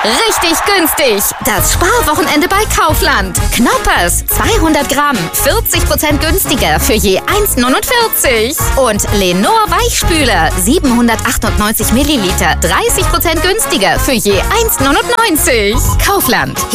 Richtig günstig. Das Sparwochenende bei Kaufland. Knoppers, 200 Gramm, 40% günstiger für je 1,49. Und Lenor Weichspüler, 798 Milliliter, 30% günstiger für je 1,99. Kaufland.